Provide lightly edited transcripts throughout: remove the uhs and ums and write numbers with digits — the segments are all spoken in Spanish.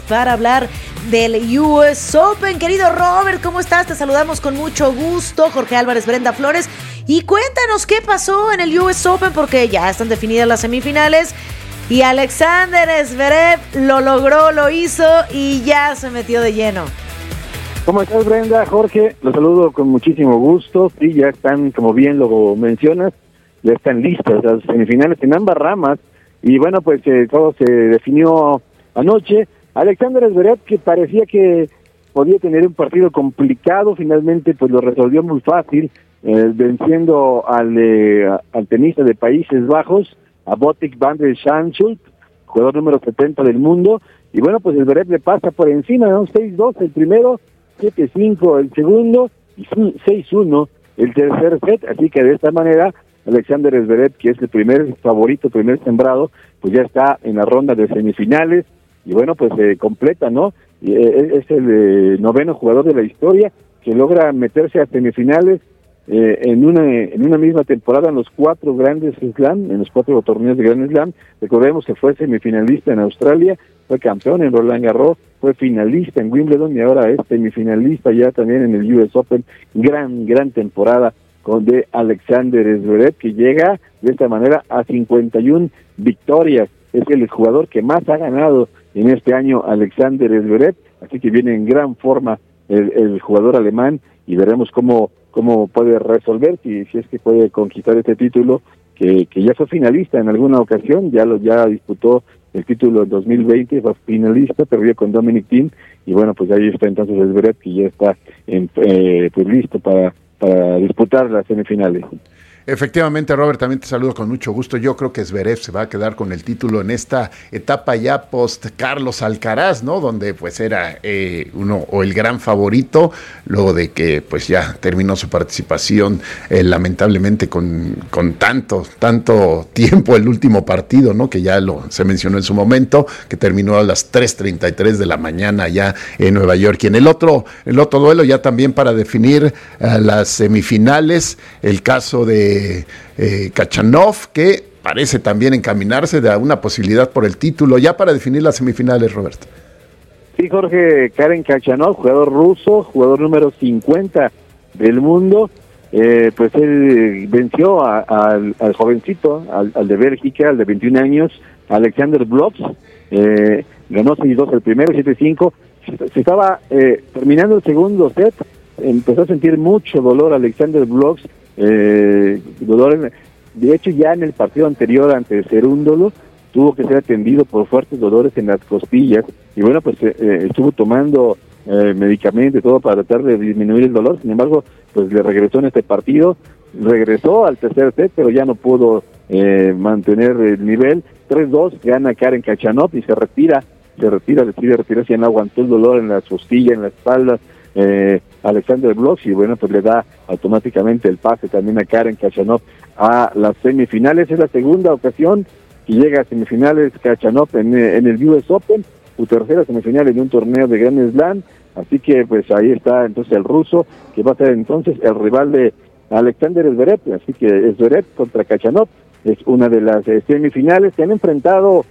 para hablar del US Open. Querido Robert, ¿cómo estás? Te saludamos con mucho gusto. Jorge Álvarez, Brenda Flores. Y cuéntanos qué pasó en el US Open, porque ya están definidas las semifinales. Y Alexander Zverev lo logró, lo hizo y ya se metió de lleno. ¿Cómo estás, Brenda? Jorge, los saludo con muchísimo gusto. Sí, ya están, como bien lo mencionas, ya están listas las semifinales en ambas ramas. Y bueno, pues todo se definió anoche. Alexander Zverev, que parecía que podía tener un partido complicado, finalmente pues lo resolvió muy fácil, venciendo al tenista de Países Bajos, a Botic van der Zandschulp, jugador número 70 del mundo. Y bueno, pues Zverev le pasa por encima, ¿no? 6-2 el primero, 7-5 el segundo y 6-1 el tercer set. Así que de esta manera Alexander Zverev, que es el primer favorito, primer sembrado, pues ya está en la ronda de semifinales y bueno, pues completa, ¿no? Es el noveno jugador de la historia que logra meterse a semifinales en una misma temporada en los 4 grandes Slam, en los 4 torneos de Grand Slam. Recordemos que fue semifinalista en Australia, fue campeón en Roland Garros, fue finalista en Wimbledon y ahora es semifinalista ya también en el US Open. Gran temporada de Alexander Zverev, que llega de esta manera a 51 victorias. Es el jugador que más ha ganado en este año, Alexander Zverev, así que viene en gran forma el jugador alemán y veremos cómo puede resolver, si es que puede conquistar este título, que ya fue finalista en alguna ocasión, ya disputó el título en 2020, fue finalista, perdió con Dominic Thiem, y bueno, pues ahí está entonces Zverev, que ya está pues listo para disputar las semifinales. Efectivamente, Robert, también te saludo con mucho gusto. Yo creo que Zverev se va a quedar con el título en esta etapa ya post Carlos Alcaraz, ¿no? Donde pues era uno o el gran favorito, luego de que pues ya terminó su participación lamentablemente con tanto tiempo el último partido, ¿no? Que ya se mencionó en su momento, que terminó a las 3:33 de la mañana ya en Nueva York. Y en el otro duelo ya también para definir las semifinales, el caso de Khachanov, que parece también encaminarse de una posibilidad por el título, ya para definir las semifinales, Roberto. Sí, Jorge, Karen Khachanov, jugador ruso, jugador número 50 del mundo, pues él venció al jovencito, al de Bélgica, al de 21 años, Alexander Bloch, ganó 6-2 el primero, 7-5, se estaba terminando el segundo set, empezó a sentir mucho dolor Alexander Bloch, dolor de hecho ya en el partido anterior ante Cerúndolo tuvo que ser atendido por fuertes dolores en las costillas y bueno, pues estuvo tomando medicamentos y todo para tratar de disminuir el dolor. Sin embargo, pues le regresó en este partido, regresó al tercer set, pero ya no pudo mantener el nivel. 3-2, gana Karen Khachanov y se decide retirarse, ya no aguantó el dolor en las costillas, en la espalda, Alexander Bloch, y bueno, pues le da automáticamente el pase también a Karen Khachanov a las semifinales. Es la segunda ocasión que llega a semifinales Khachanov en el US Open, su tercera semifinal en un torneo de Grand Slam, así que pues ahí está entonces el ruso, que va a ser entonces el rival de Alexander Zverev, así que Zverev contra Khachanov es una de las semifinales. Se han enfrentado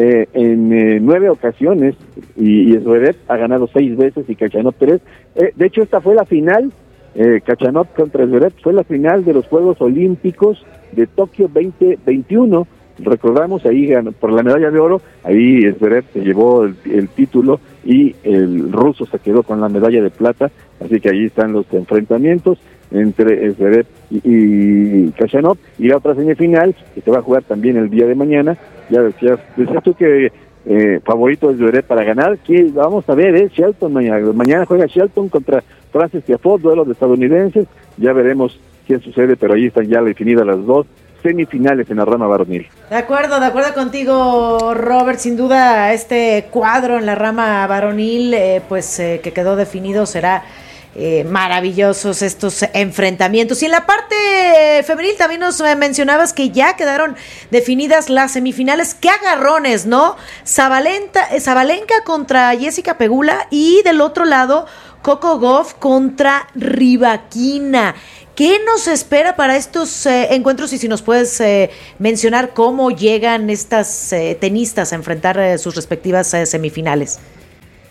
en 9 ocasiones y Zverev ha ganado 6 veces y Khachanov 3. De hecho, esta fue la final, Khachanov contra Zverev, fue la final de los Juegos Olímpicos de Tokio 2021. Recordamos, ahí ganó por la medalla de oro, ahí Zverev se llevó el título y el ruso se quedó con la medalla de plata, así que ahí están los enfrentamientos entre Zverev y Khachanov, y la otra semifinal que se va a jugar también el día de mañana. Ya decías tú que favorito es Zverev para ganar, que vamos a ver, Shelton mañana juega Shelton contra Frances Tiafoe, duelo de estadounidenses, ya veremos qué sucede, pero ahí están ya definidas las dos semifinales en la rama varonil. De acuerdo contigo, Robert, sin duda este cuadro en la rama varonil, que quedó definido, será maravillosos estos enfrentamientos. Y en la parte femenil también nos mencionabas que ya quedaron definidas las semifinales. ¡Qué agarrones!, ¿no? Sabalenka contra Jessica Pegula y del otro lado Coco Gauff contra Rybakina. ¿Qué nos espera para estos encuentros? Y si nos puedes mencionar cómo llegan estas tenistas a enfrentar sus respectivas semifinales.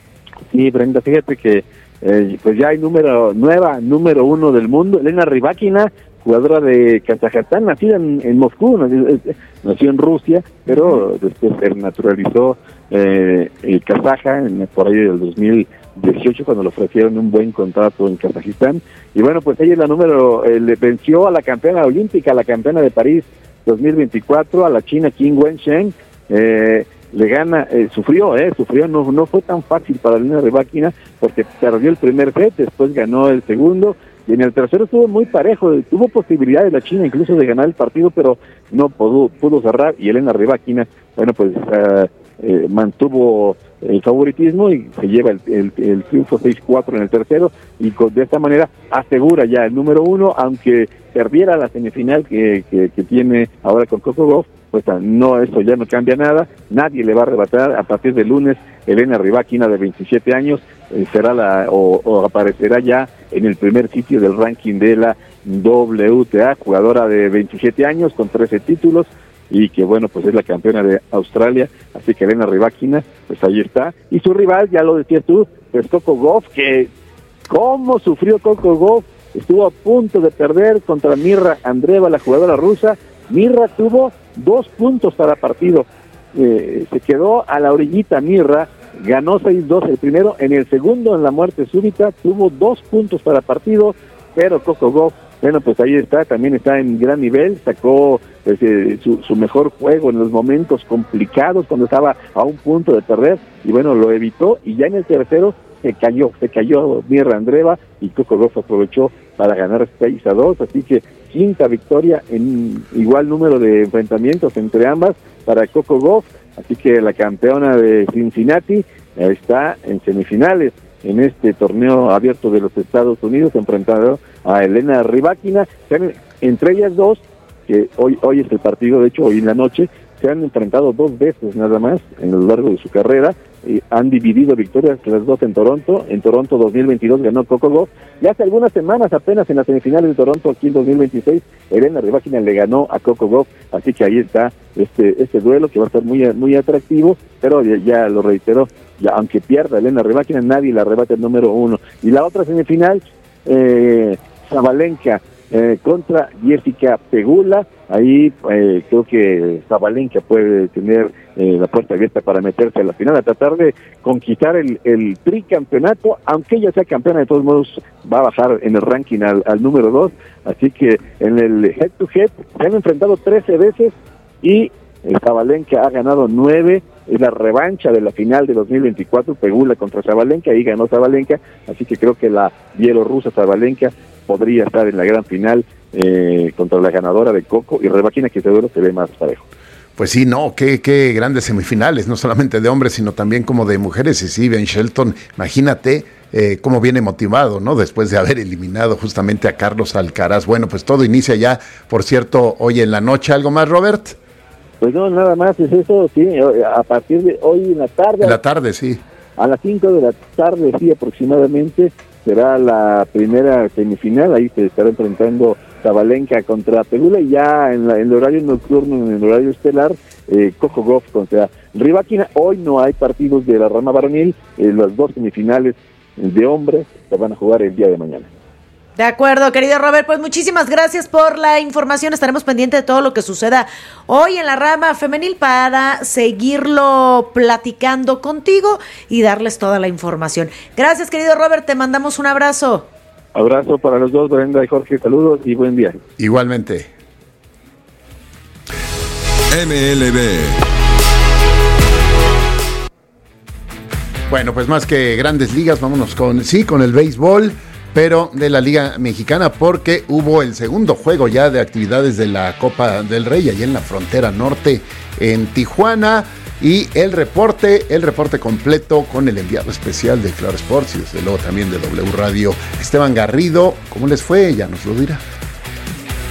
Sí, Brenda, fíjate que pues ya hay número 1 del mundo, Elena Rybakina, jugadora de Kazajstán, nacida en Moscú, nació en Rusia, pero después se naturalizó kazaja por ahí del 2018 cuando le ofrecieron un buen contrato en Kazajistán. Y bueno, pues ella es le venció a la campeona olímpica, a la campeona de París 2024, a la china Qin Wensheng. Le gana, sufrió, no fue tan fácil para Elena Rybakina porque perdió el primer set, después ganó el segundo, y en el tercero estuvo muy parejo, tuvo posibilidades la China incluso de ganar el partido, pero no pudo cerrar, y Elena Rybakina, bueno, pues mantuvo el favoritismo y se lleva el triunfo 6-4 en el tercero, y de esta manera asegura ya el número 1, aunque perdiera la semifinal que tiene ahora con Coco Gauff, pues no, eso ya no cambia nada, nadie le va a arrebatar. A partir del lunes, Elena Rybakina, de 27 años, será o aparecerá ya en el primer sitio del ranking de la WTA, jugadora de 27 años con 13 títulos, y que bueno, pues es la campeona de Australia, así que Elena Rybakina, pues ahí está, y su rival, ya lo decías tú, pues Coco Gauff, que cómo sufrió Coco Gauff, estuvo a punto de perder contra Mirra Andreeva, la jugadora rusa. Mirra tuvo 2 puntos para partido, se quedó a la orillita Mirra, ganó 6-2 el primero, en el segundo, en la muerte súbita, tuvo 2 puntos para partido, pero Coco Gauff, bueno, pues ahí está, también está en gran nivel, sacó pues, su mejor juego en los momentos complicados, cuando estaba a un punto de perder, y bueno, lo evitó, y ya en el tercero se cayó Mirra Andreeva, y Coco Gauff aprovechó para ganar 6-2, así que quinta victoria en igual número de enfrentamientos entre ambas para Coco Gauff, así que la campeona de Cincinnati está en semifinales en este torneo abierto de los Estados Unidos, enfrentado a Elena Rybakina. Entre ellas dos, que hoy es el partido, de hecho hoy en la noche, se han enfrentado 2 veces nada más en lo largo de su carrera, han dividido victorias las dos en Toronto 2022 ganó Coco Gauff, y hace algunas semanas apenas en las semifinales de Toronto aquí en 2026, Elena Rybakina le ganó a Coco Gauff, así que ahí está este duelo que va a estar muy, muy atractivo, pero ya lo reitero, ya aunque pierda Elena Rybakina, nadie la arrebata el número 1, y la otra semifinal, Sabalenka contra Jessica Pegula, ahí creo que Sabalenka puede tener la puerta abierta para meterse a la final, a tratar de conquistar el tricampeonato, aunque ella sea campeona, de todos modos va a bajar en el ranking al número 2, así que en el head to head se han enfrentado 13 veces y Sabalenka ha ganado 9, es la revancha de la final de 2024, Pegula contra Sabalenka, ahí ganó Sabalenka, así que creo que la bielorrusa Sabalenka podría estar en la gran final contra la ganadora de Coco y Rybakina, que seguro se ve más parejo. Pues sí, no, qué grandes semifinales, no solamente de hombres, sino también como de mujeres. Y sí, Ben Shelton, imagínate cómo viene motivado, ¿no? Después de haber eliminado justamente a Carlos Alcaraz. Bueno, pues todo inicia ya, por cierto, hoy en la noche. ¿Algo más, Robert? Pues no, nada más es eso, sí, a partir de hoy en la tarde. En la tarde, sí. A las 5 de la tarde, sí, aproximadamente, será la primera semifinal, ahí se estará enfrentando Sabalenka contra Pegula, y ya en el horario nocturno, en el horario estelar, Coco Gauff contra Rybakina. Hoy no hay partidos de la rama varonil, las 2 semifinales de hombres se van a jugar el día de mañana. De acuerdo, querido Robert, pues muchísimas gracias por la información. Estaremos pendientes de todo lo que suceda hoy en la rama femenil para seguirlo platicando contigo y darles toda la información. Gracias, querido Robert, te mandamos un abrazo. Abrazo para los dos, Brenda y Jorge, saludos y buen día. Igualmente. MLB. Bueno, pues más que grandes ligas, vámonos con el béisbol, pero de la Liga Mexicana, porque hubo el segundo juego ya de actividades de la Copa del Rey, allá en la frontera norte, en Tijuana, y el reporte completo con el enviado especial de Claro Sports y desde luego también de W Radio, Esteban Garrido. ¿Cómo les fue? Ya nos lo dirá.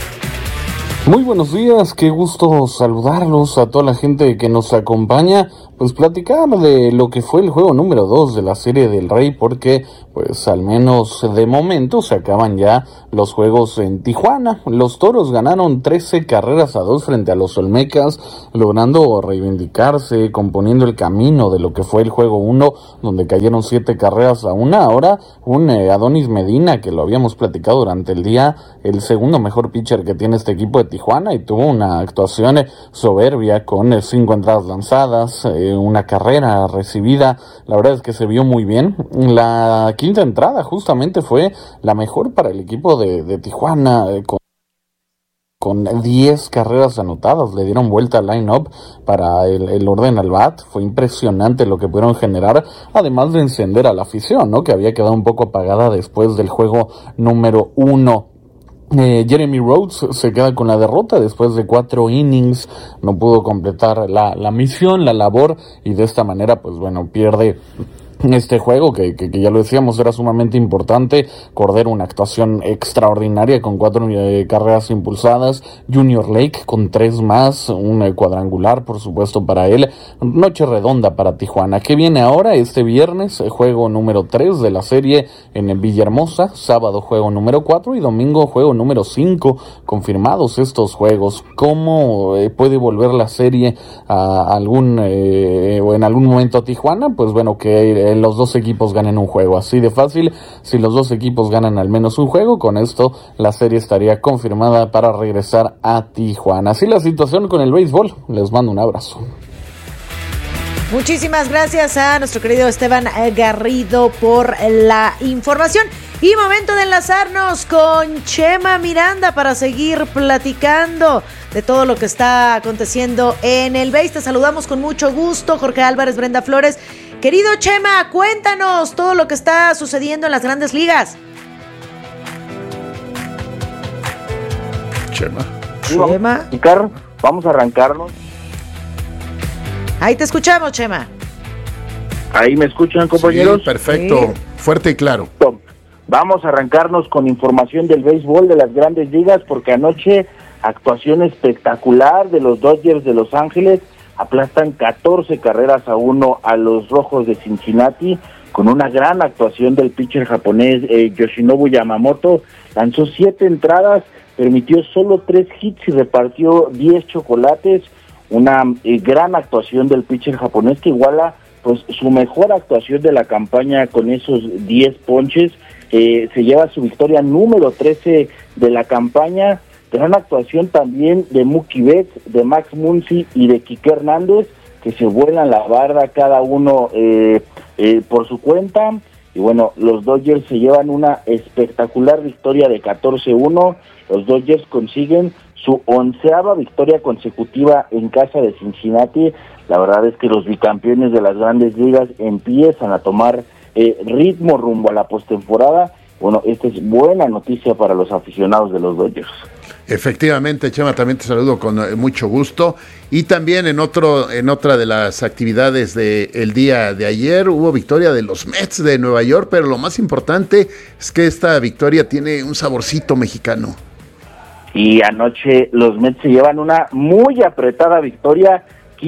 Muy buenos días, qué gusto saludarlos a toda la gente que nos acompaña pues platicar de lo que fue el juego número 2 de la Serie del Rey, porque pues al menos de momento se acaban ya los juegos en Tijuana. Los Toros ganaron 13-2 frente a los Olmecas, logrando reivindicarse, componiendo el camino de lo que fue el juego 1, donde cayeron 7-1. Ahora un Adonis Medina, que lo habíamos platicado durante el día, el segundo mejor pitcher que tiene este equipo de Tijuana, y tuvo una actuación soberbia con 5 entradas lanzadas, una carrera recibida. La verdad es que se vio muy bien. La quinta entrada justamente fue la mejor para el equipo de Tijuana, con 10 carreras anotadas. Le dieron vuelta al line-up para el orden al bat. Fue impresionante lo que pudieron generar, además de encender a la afición, ¿no?, que había quedado un poco apagada después del juego número 1. Jeremy Rhodes se queda con la derrota después de 4 innings, no pudo completar la misión, la labor, y de esta manera, pues bueno, pierde este juego que ya lo decíamos, era sumamente importante. Cordero, una actuación extraordinaria con 4 carreras impulsadas. Junior Lake con 3 más, un cuadrangular, por supuesto, para él. Noche redonda para Tijuana. ¿Qué viene ahora? Este viernes, juego número 3 de la serie en Villahermosa. Sábado, juego número 4, y domingo, juego número 5. Confirmados estos juegos. ¿Cómo puede volver la serie a algún o en algún momento a Tijuana? Pues bueno, que los dos equipos ganen un juego, así de fácil. Si los dos equipos ganan al menos un juego, con esto la serie estaría confirmada para regresar a Tijuana. Así la situación con el béisbol. Les mando un abrazo. Muchísimas gracias a nuestro querido Esteban Garrido por la información. Y momento de enlazarnos con Chema Miranda para seguir platicando de todo lo que está aconteciendo en el béis. Te saludamos con mucho gusto, Jorge Álvarez, Brenda Flores. Querido Chema, cuéntanos todo lo que está sucediendo en las Grandes Ligas. Chema. Vamos a arrancarnos. Ahí te escuchamos, Chema. ¿Ahí me escuchan, compañeros? Sí, perfecto, sí. Fuerte y claro. Vamos a arrancarnos con información del béisbol de las Grandes Ligas, porque anoche actuación espectacular de los Dodgers de Los Ángeles. Aplastan 14-1 a los Rojos de Cincinnati, con una gran actuación del pitcher japonés Yoshinobu Yamamoto. Lanzó 7 entradas, permitió solo 3 hits y repartió 10 chocolates. Una gran actuación del pitcher japonés, que iguala pues su mejor actuación de la campaña con esos 10 ponches. Se lleva su victoria número 13 de la campaña. Gran actuación también de Mookie Betts, de Max Muncy y de Quique Hernández, que se vuelan la barda cada uno por su cuenta. Y bueno, los Dodgers se llevan una espectacular victoria de 14-1. Los Dodgers consiguen su 11ª victoria consecutiva en casa de Cincinnati. La verdad es que los bicampeones de las Grandes Ligas empiezan a tomar ritmo rumbo a la postemporada. Bueno, esta es buena noticia para los aficionados de los Dodgers. Efectivamente, Chema, también te saludo con mucho gusto. Y también en otra de las actividades del día de ayer hubo victoria de los Mets de Nueva York, pero lo más importante es que esta victoria tiene un saborcito mexicano. Y anoche los Mets se llevan una muy apretada victoria,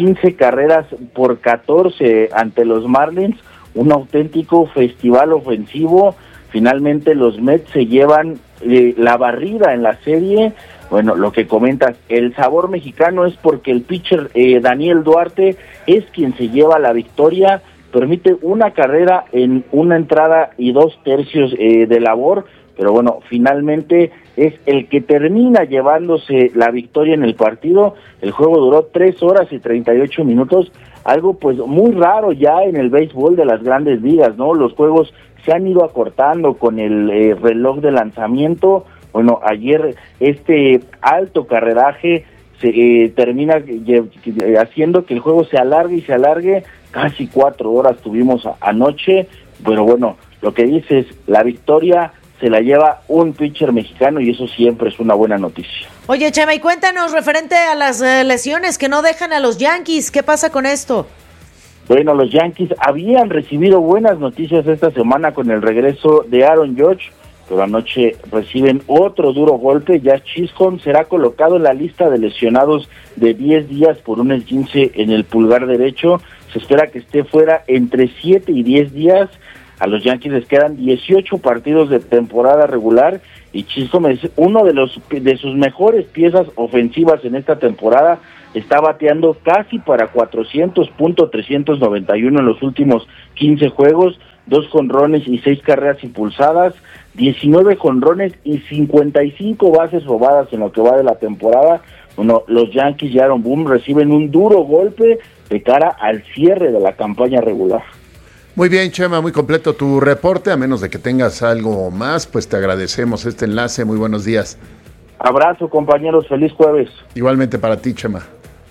15-14 ante los Marlins, un auténtico festival ofensivo. Finalmente los Mets se llevan la barrida en la serie. Bueno, lo que comentas, el sabor mexicano es porque el pitcher Daniel Duarte es quien se lleva la victoria, permite una carrera en una entrada y 2/3 de labor, pero bueno, finalmente es el que termina llevándose la victoria en el partido. El juego duró 3 horas y 38 minutos, algo pues muy raro ya en el béisbol de las Grandes Ligas, ¿no? Los juegos se han ido acortando con el reloj de lanzamiento. Bueno, ayer este alto carreraje se termina haciendo que el juego se alargue, casi 4 horas tuvimos anoche, pero bueno, lo que dice es, la victoria se la lleva un pitcher mexicano y eso siempre es una buena noticia. Oye, Chema, y cuéntanos referente a las lesiones que no dejan a los Yankees, ¿qué pasa con esto? Bueno, los Yankees habían recibido buenas noticias esta semana con el regreso de Aaron Judge, pero anoche reciben otro duro golpe. Jazz Chisholm será colocado en la lista de lesionados de 10 días por un esguince en el pulgar derecho. se espera que esté fuera entre 7 y 10 días. A los Yankees les quedan 18 partidos de temporada regular y Chisholm es uno de sus mejores piezas ofensivas en esta temporada. Está bateando casi para 400.391 en los últimos 15 juegos, 2 jonrones y 6 carreras impulsadas, 19 jonrones y 55 bases robadas en lo que va de la temporada. Bueno, los Yankees y Aaron Boone reciben un duro golpe de cara al cierre de la campaña regular. Muy bien, Chema, muy completo tu reporte. A menos de que tengas algo más, pues te agradecemos este enlace. Muy buenos días. Abrazo, compañeros. Feliz jueves. Igualmente para ti, Chema.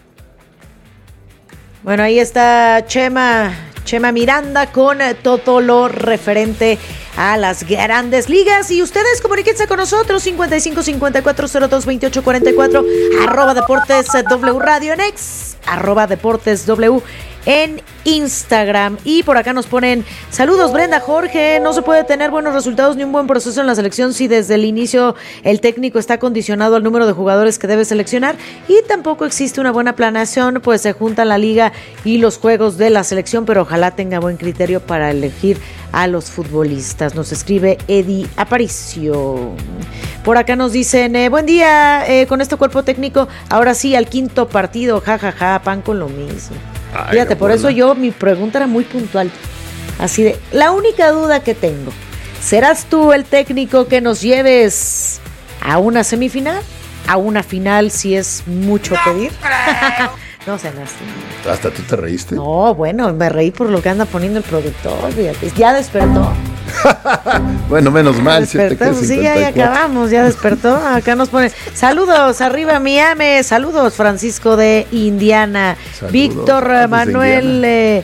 Bueno, ahí está Chema Miranda con todo lo referente a las grandes ligas. Y ustedes comuníquense con nosotros 55 54 02 28 44 @Deportes W Radio en X, @Deportes W en Instagram. Y por acá nos ponen: saludos Brenda, Jorge, no se puede tener buenos resultados ni un buen proceso en la selección si desde el inicio el técnico está condicionado al número de jugadores que debe seleccionar, y tampoco existe una buena planeación, pues se juntan la liga y los juegos de la selección, pero ojalá tenga buen criterio para elegir a los futbolistas. Nos escribe Eddie Aparicio. Por acá nos dicen: buen día, con este cuerpo técnico, ahora sí al quinto partido, jajaja, pan con lo mismo. Ay, fíjate, por eso mi pregunta era muy puntual. Así de, la única duda que tengo: ¿serás tú el técnico que nos lleves a una semifinal? ¿A una final si es mucho pedir? No se lástima. Hasta tú te reíste. No, bueno, me reí por lo que anda poniendo el productor, fíjate. Ya despertó. Bueno, menos mal. Despertó, sí, ya acabamos, ya despertó. Acá nos pone: saludos, arriba Miami, saludos Francisco de Indiana. Saludos, Víctor Manuel,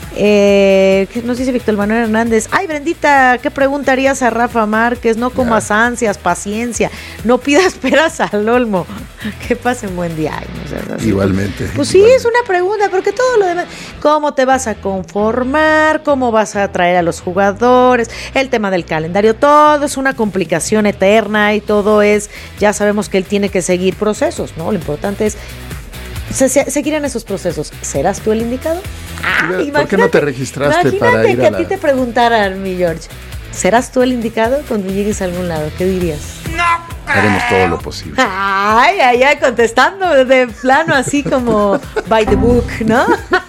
¿qué nos dice Víctor Manuel Hernández? Ay, Brendita, ¿qué preguntarías a Rafa Márquez? No comas ansias, paciencia, no pidas peras al olmo. Que pasen buen día. Ay, no seas así. Igualmente. Pues sí, igualmente. Es una pregunta, porque todo lo demás, ¿cómo te vas a conformar? ¿Cómo vas a atraer a los jugadores? El tema del calendario, todo es una complicación eterna y todo es, ya sabemos que él tiene que seguir procesos, ¿no? Lo importante es seguir en esos procesos. ¿Serás tú el indicado? ¿Por qué no te registraste para ir que a ti te preguntaran, mi George, ¿serás tú el indicado cuando llegues a algún lado? ¿Qué dirías? No. Haremos todo lo posible. Ay, contestando de plano así como by the book, ¿no?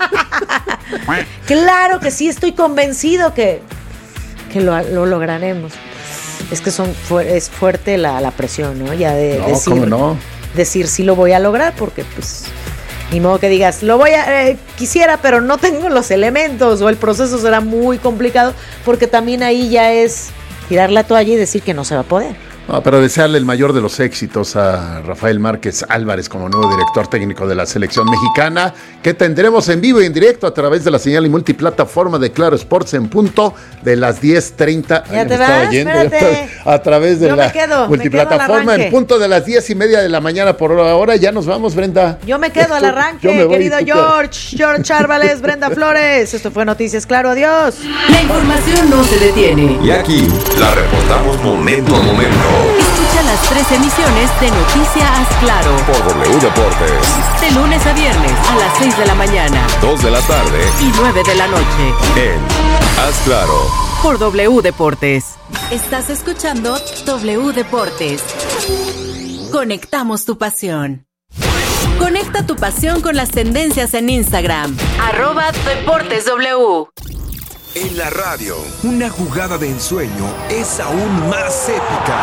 Claro que sí, estoy convencido que lo lograremos. Es que es fuerte la presión, ¿no? Ya de decir, ¿cómo no? Decir sí lo voy a lograr, porque pues ni modo que digas quisiera, pero no tengo los elementos, o el proceso será muy complicado, porque también ahí ya es tirar la toalla y decir que no se va a poder. No, pero desearle el mayor de los éxitos a Rafael Márquez Álvarez como nuevo director técnico de la selección mexicana, que tendremos en vivo y en directo a través de la señal y multiplataforma de Claro Sports en punto de las 10:30. Ya te vas, espérate. A través de la multiplataforma en punto de las 10:30 de la mañana por hora. Ya nos vamos, Brenda. Yo me quedo al arranque, querido George Árvales, Brenda Flores. Esto fue Noticias Claro, adiós. La información no se detiene. Y aquí la reportamos momento a momento. Escucha las 3 emisiones de Noticias Claro por W Deportes. De lunes a viernes a las 6 de la mañana, 2 de la tarde y 9 de la noche. En Haz Claro por W Deportes. Estás escuchando W Deportes. Conectamos tu pasión. Conecta tu pasión con las tendencias en Instagram. @DeportesW. En la radio, una jugada de ensueño es aún más épica.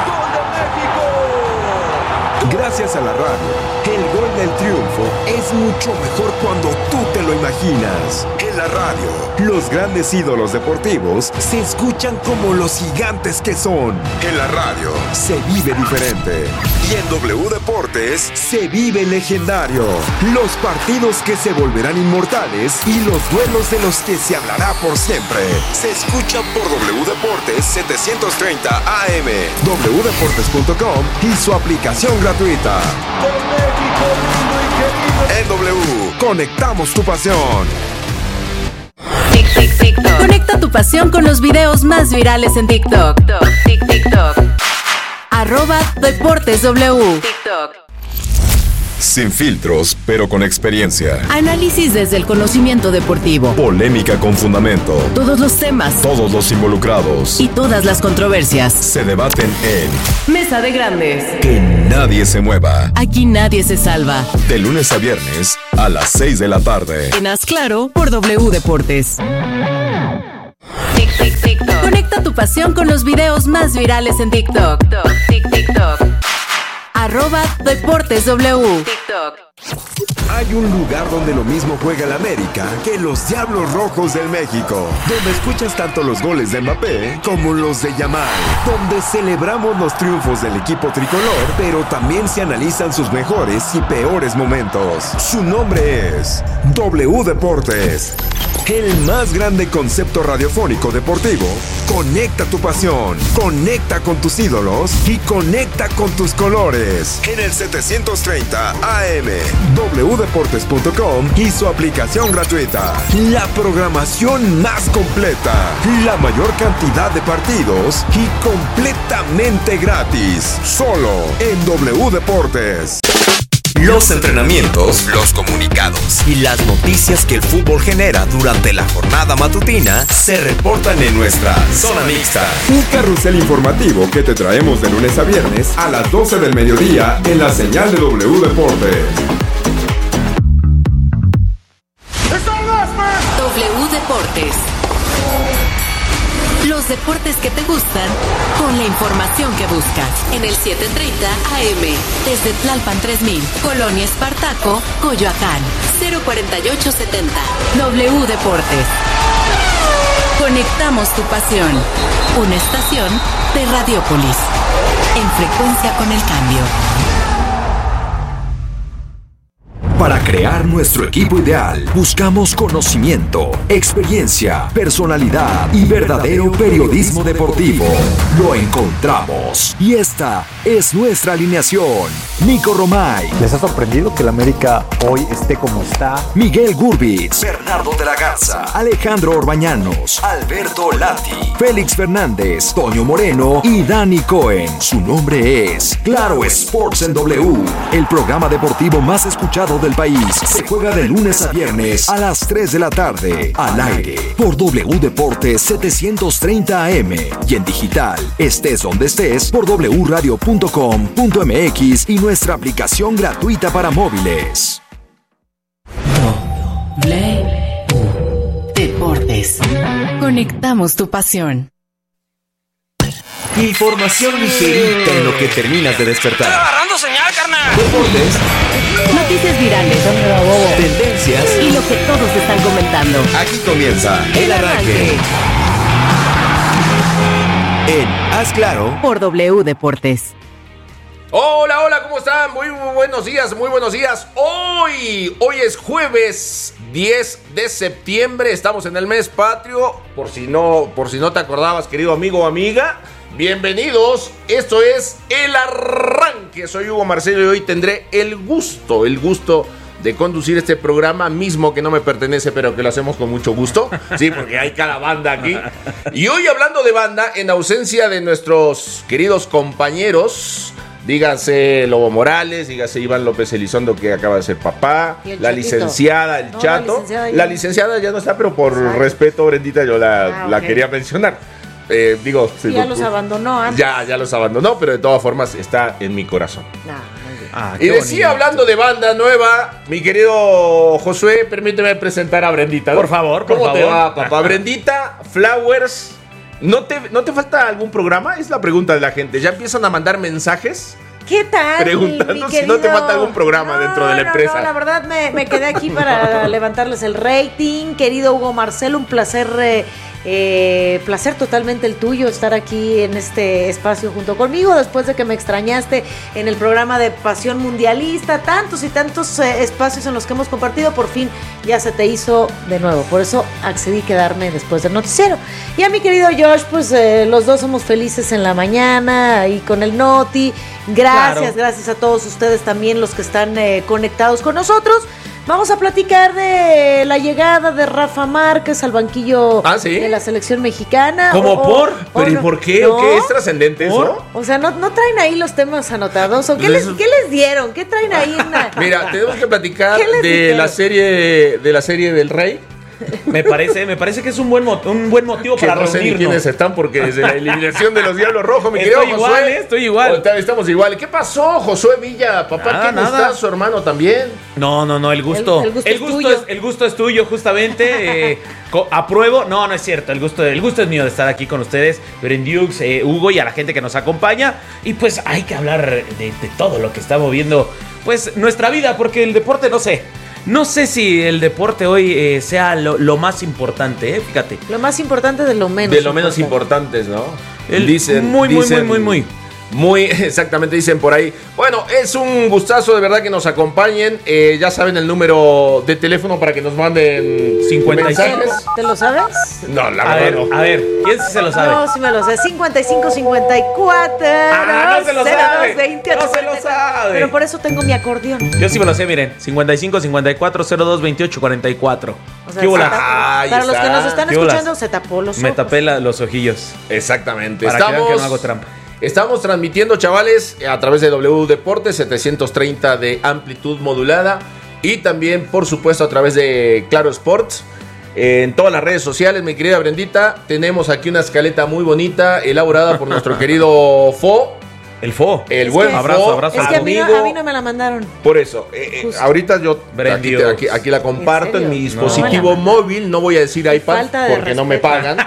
Gracias a la radio, el gol del triunfo es mucho mejor cuando tú te lo imaginas. En la radio, los grandes ídolos deportivos se escuchan como los gigantes que son. En la radio, se vive diferente. Y en W Deportes, se vive legendario. Los partidos que se volverán inmortales y los duelos de los que se hablará por siempre. Se escucha por W Deportes 730 AM, wdeportes.com y su aplicación gratuita. En W, conectamos tu pasión. TikTok. Conecta tu pasión con los videos más virales en TikTok. TikTok. @DeportesW. TikTok. Sin filtros, pero con experiencia. Análisis desde el conocimiento deportivo. Polémica con fundamento. Todos los temas. Todos los involucrados. Y todas las controversias. Se debaten en Mesa de Grandes. Que nadie se mueva. Aquí nadie se salva. De lunes a viernes a las 6 de la tarde. En Haz Claro por W Deportes. TikTok. Conecta tu pasión con los videos más virales en TikTok. TikTok. @DeportesW. TikTok. Hay un lugar donde lo mismo juega el América que los Diablos Rojos del México, donde escuchas tanto los goles de Mbappé como los de Yamal, donde celebramos los triunfos del equipo tricolor, pero también se analizan sus mejores y peores momentos. Su nombre es W Deportes, el más grande concepto radiofónico deportivo. Conecta tu pasión, conecta con tus ídolos y conecta con tus colores. En el 730 AM, wdeportes.com y su aplicación gratuita. La programación más completa, la mayor cantidad de partidos y completamente gratis. Solo en W Deportes. Los entrenamientos, los comunicados y las noticias que el fútbol genera durante la jornada matutina se reportan en nuestra Zona Mixta. Un carrusel informativo que te traemos de lunes a viernes a las 12 del mediodía en la señal de W Deportes. W Deportes. Los deportes que te gustan con la información que buscas. En el 730 AM. Desde Tlalpan 3000. Colonia Espartaco, Coyoacán. 04870. W Deportes. Conectamos tu pasión. Una estación de Radiópolis. En frecuencia con el cambio. Para crear nuestro equipo ideal, buscamos conocimiento, experiencia, personalidad y verdadero periodismo deportivo. Lo encontramos. Y esta es nuestra alineación. Nico Romay. ¿Les ha sorprendido que el América hoy esté como está? Miguel Gurbitz. Bernardo de la Garza. Alejandro Orbañanos. Alberto Lati. Félix Fernández. Toño Moreno y Dani Cohen. Su nombre es Claro Sports en W. El programa deportivo más escuchado del país. Se juega de lunes a viernes a las 3 de la tarde. Al aire por W Deportes 730 AM. Y en digital, estés donde estés, por wradio.com.mx y nuestra aplicación gratuita para móviles. W Deportes. Conectamos tu pasión. Información ligerita en lo que terminas de despertar. ¡Estoy agarrando señal, carnal! Deportes. Noticias virales. Tendencias. Y lo que todos están comentando. Aquí comienza el arranque. En Haz Claro por W Deportes. Hola, hola, ¿cómo están? Muy buenos días, muy buenos días. Hoy es jueves 10 de septiembre, estamos en el mes patrio. Por si no te acordabas, querido amigo o amiga, bienvenidos. Esto es El Arranque. Soy Hugo Marcelo y hoy tendré el gusto de conducir este programa mismo que no me pertenece, pero que lo hacemos con mucho gusto. Sí, porque hay cada banda aquí. Y hoy, hablando de banda, en ausencia de nuestros queridos compañeros, dígase Lobo Morales, dígase Iván López Elizondo, que acaba de ser papá, la licenciada, el Chato. La licenciada ya no está, pero por respeto, Brendita, yo la quería mencionar. Ya los abandonó antes. Ya los abandonó, pero de todas formas está en mi corazón. Y decía, bonito. Hablando de banda nueva, mi querido Josué, permíteme presentar a Brendita, ¿no? Por favor, ¿Cómo te va, papá? Brendita, Flowers. ¿No te falta algún programa? Es la pregunta de la gente. Ya empiezan a mandar mensajes ¿Qué tal? preguntando si no te falta algún programa dentro de la empresa. No, la verdad me quedé aquí para levantarles el rating. Querido Hugo Marcelo, un placer totalmente el tuyo estar aquí en este espacio junto conmigo después de que me extrañaste en el programa de Pasión Mundialista, tantos y tantos espacios en los que hemos compartido. Por fin ya se te hizo de nuevo, por eso accedí a quedarme después del noticiero. Y a mi querido Josh, pues los dos somos felices en la mañana y con el Noti. Gracias a todos ustedes también, los que están conectados con nosotros. Vamos a platicar de la llegada de Rafa Márquez al banquillo de la selección mexicana. ¿Pero y por qué? ¿No? ¿O qué es trascendente eso? O sea, ¿no traen ahí los temas anotados? ¿O qué les dieron? ¿Qué traen ahí? Mira, tenemos que platicar de la serie del Rey. Me parece que es un buen motivo para no sé ni reunirnos. quiénes están porque desde la eliminación de los Diablos Rojos, mi querido Josué. Estoy igual. Estamos igual. ¿Qué pasó, Josué Villa? Papá, ¿qué está su hermano también? No, el gusto es tuyo, justamente. Apruebo. No es cierto. El gusto es mío de estar aquí con ustedes, Berendux, Hugo y a la gente que nos acompaña. Y pues hay que hablar de todo lo que está moviendo pues nuestra vida, porque el deporte no sé si el deporte hoy sea lo más importante, fíjate. Lo más importante de lo menos. De lo menos importantes, ¿no? Dicen muy, exactamente, dicen por ahí. Bueno, es un gustazo de verdad que nos acompañen. Ya saben el número de teléfono para que nos manden 55 mensajes. ¿Te lo sabes? No, la verdad no. A ver, ¿quién sí se lo sabe? No, sí me lo sé. 55 54. No se lo sabe. 20, no se lo sabe. Pero por eso tengo mi acordeón. Yo sí me lo sé, miren. 55 54 02 28 44. O sea, para los que nos están escuchando, se tapó los ojos. Me tapé los ojillos. Exactamente. Para que vean que no hago trampa. Estamos transmitiendo, chavales, a través de W Deportes 730 de amplitud modulada y también, por supuesto, a través de Claro Sports. En todas las redes sociales, mi querida Brendita, tenemos aquí una escaleta muy bonita, elaborada por nuestro querido Fo. El Fo. El buen abrazo. Es que a mí no me la mandaron. Por eso, ahorita yo aquí la comparto en mi dispositivo móvil. No voy a decir iPad porque no me pagan.